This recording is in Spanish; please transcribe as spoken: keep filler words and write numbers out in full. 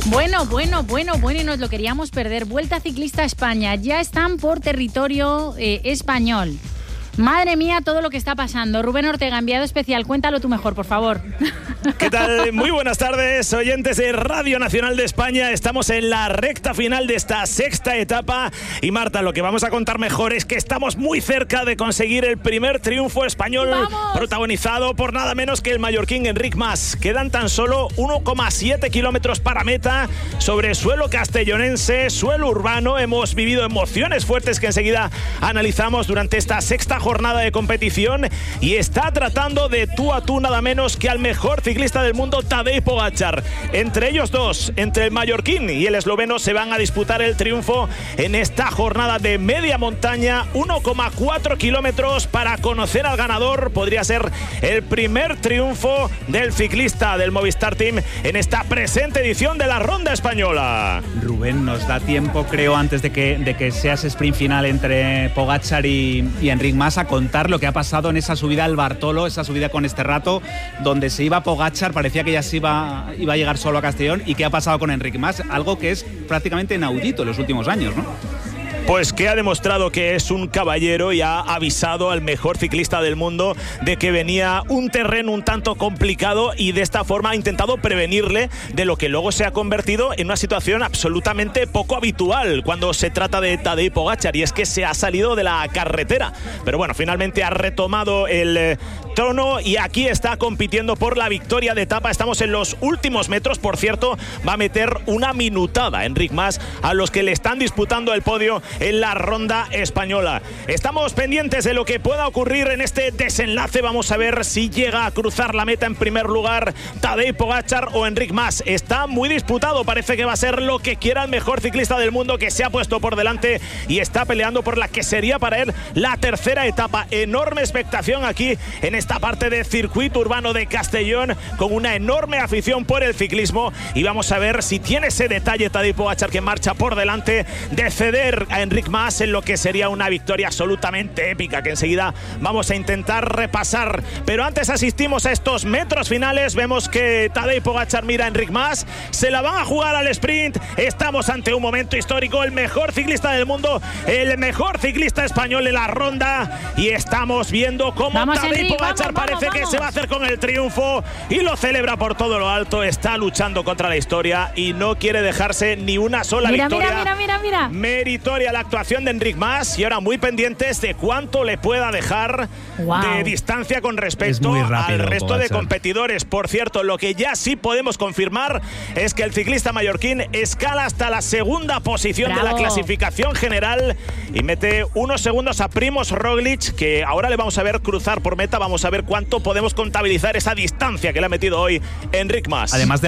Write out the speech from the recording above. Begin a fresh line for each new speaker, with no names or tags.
Bueno, bueno, bueno, bueno, y nos lo queríamos perder. Vuelta Ciclista a España. Ya están por territorio eh, español. Madre mía, todo lo que está pasando. Rubén Ortega, enviado especial, cuéntalo tú mejor, por favor.
¿Qué tal? Muy buenas tardes, oyentes de Radio Nacional de España. Estamos en la recta final de esta sexta etapa. Y Marta, lo que vamos a contar mejor es que estamos muy cerca de conseguir el primer triunfo español. ¡Vamos! Protagonizado por nada menos que el mallorquín Enric Mas. Quedan tan solo uno coma siete kilómetros para meta sobre suelo castellonense, suelo urbano. Hemos vivido emociones fuertes que enseguida analizamos durante esta sexta jornada. jornada de competición y está tratando de tú a tú nada menos que al mejor ciclista del mundo, Tadej Pogačar. Entre ellos dos, entre el mallorquín y el esloveno, se van a disputar el triunfo en esta jornada de media montaña, uno coma cuatro kilómetros para conocer al ganador. Podría ser el primer triunfo del ciclista del Movistar Team en esta presente edición de la Ronda Española.
Rubén, nos da tiempo, creo, antes de que, de que sea ese sprint final entre Pogačar y, y Enric Mas, a contar lo que ha pasado en esa subida al Bartolo, esa subida con este rato, donde se iba Pogačar, parecía que ya se iba, iba a llegar solo a Castellón, y qué ha pasado con Enric Mas, algo que es prácticamente inaudito en los últimos años, ¿no?
Pues que ha demostrado que es un caballero y ha avisado al mejor ciclista del mundo de que venía un terreno un tanto complicado, y de esta forma ha intentado prevenirle de lo que luego se ha convertido en una situación absolutamente poco habitual cuando se trata de Tadej Pogačar, y es que se ha salido de la carretera. Pero bueno, finalmente ha retomado el eh, trono y aquí está compitiendo por la victoria de etapa. Estamos en los últimos metros, por cierto, va a meter una minutada Enric Mas a los que le están disputando el podio en la Ronda Española. Estamos pendientes de lo que pueda ocurrir en este desenlace. Vamos a ver si llega a cruzar la meta en primer lugar Tadej Pogačar o Enric Mas. Está muy disputado, parece que va a ser lo que quiera el mejor ciclista del mundo, que se ha puesto por delante y está peleando por la que sería para él la tercera etapa. Enorme expectación aquí en esta parte del circuito urbano de Castellón, con una enorme afición por el ciclismo, y vamos a ver si tiene ese detalle Tadej Pogačar, que marcha por delante, de ceder a Enric Mas en lo que sería una victoria absolutamente épica, que enseguida vamos a intentar repasar. Pero antes asistimos a estos metros finales. Vemos que Tadej Pogačar mira a Enric Mas, se la van a jugar al sprint. Estamos ante un momento histórico, el mejor ciclista del mundo, el mejor ciclista español en la ronda, y estamos viendo cómo vamos, Tadej Enric, Pogačar vamos, parece vamos, que vamos. se va a hacer con el triunfo y lo celebra por todo lo alto. Está luchando contra la historia y no quiere dejarse ni una sola
mira,
victoria.
Mira, mira, mira, mira.
Meritoria la actuación de Enric Mas, y ahora muy pendientes de cuánto le pueda dejar wow. de distancia con respecto rápido, al resto Pogačar. de competidores. Por cierto, lo que ya sí podemos confirmar es que el ciclista mallorquín escala hasta la segunda posición Bravo. de la clasificación general y mete unos segundos a Primož Roglič, que ahora le vamos a ver cruzar por meta. Vamos a ver cuánto podemos contabilizar esa distancia que le ha metido hoy Enric Mas.
Además de